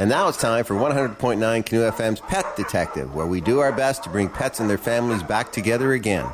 And now it's time for 100.9 Canoe FM's Pet Detective, where we do our best to bring pets and their families back together again.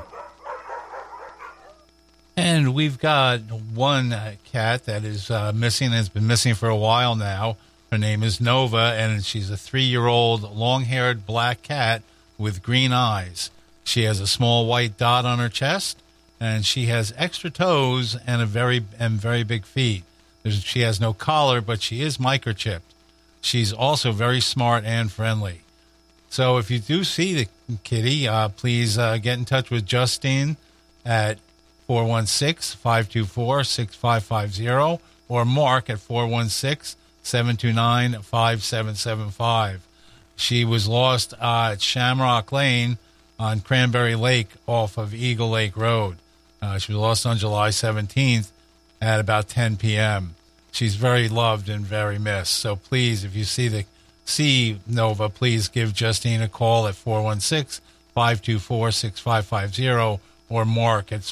And we've got one cat that is missing, has been missing for a while now. Her name is Nova, and she's a 3-year-old long-haired black cat with green eyes. She has a small white dot on her chest, and she has extra toes and very big feet. She has no collar, but she is microchipped. She's also very smart and friendly. So if you do see the kitty, please get in touch with Justine at 416-524-6550 or Mark at 416-729-5775. She was lost at Shamrock Lane on Cranberry Lake off of Eagle Lake Road. She was lost on July 17th at about 10 p.m. She's very loved and very missed. So please, if you see Nova, please give Justine a call at 416-524-6550 or Mark at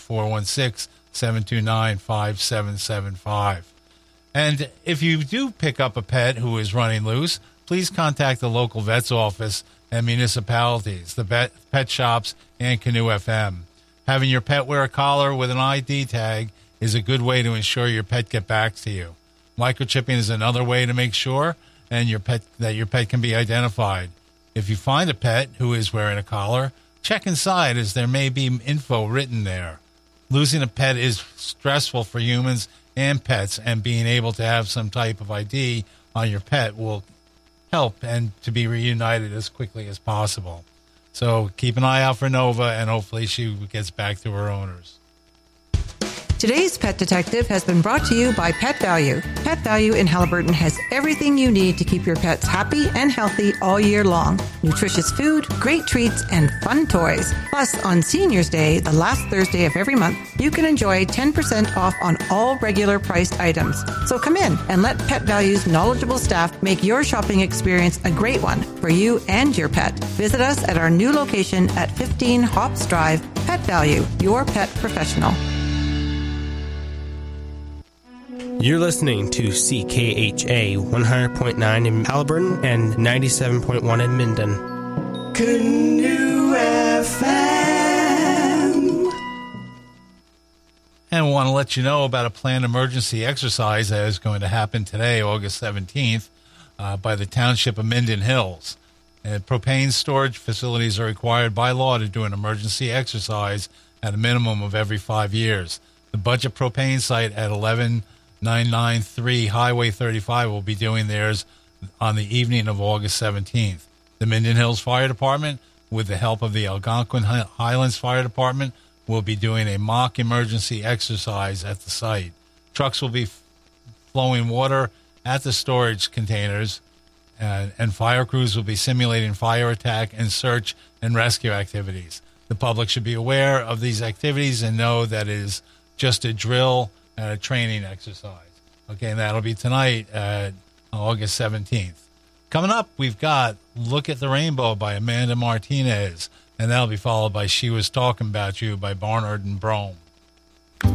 416-729-5775. And if you do pick up a pet who is running loose, please contact the local vet's office and municipalities, the pet shops, and Canoe FM. Having your pet wear a collar with an ID tag is a good way to ensure your pet gets back to you. Microchipping is another way to make sure that your pet can be identified. If you find a pet who is wearing a collar, check inside, as there may be info written there. Losing a pet is stressful for humans and pets, and being able to have some type of ID on your pet will help and to be reunited as quickly as possible. So keep an eye out for Nova, and hopefully she gets back to her owners. Today's Pet Detective has been brought to you by Pet Value. Pet Value in Haliburton has everything you need to keep your pets happy and healthy all year long. Nutritious food, great treats, and fun toys. Plus, on Senior's Day, the last Thursday of every month, you can enjoy 10% off on all regular priced items. So come in and let Pet Value's knowledgeable staff make your shopping experience a great one for you and your pet. Visit us at our new location at 15 Hops Drive. Pet Value, your pet professional. You're listening to CKHA 100.9 in Haliburton and 97.1 in Minden. Canoe FM. And we want to let you know about a planned emergency exercise that is going to happen today, August 17th, by the Township of Minden Hills. Propane storage facilities are required by law to do an emergency exercise at a minimum of every 5 years. The Budget Propane site at 11993 Highway 35 will be doing theirs on the evening of August 17th. The Minden Hills Fire Department, with the help of the Algonquin Highlands Fire Department, will be doing a mock emergency exercise at the site. Trucks will be flowing water at the storage containers, and fire crews will be simulating fire attack and search and rescue activities. The public should be aware of these activities and know that it is just a drill and a training exercise. Okay, and that'll be tonight at August 17th. Coming up, we've got Look at the Rainbow by Amanda Martinez, and that'll be followed by She Was Talking About You by Barnard and Brome.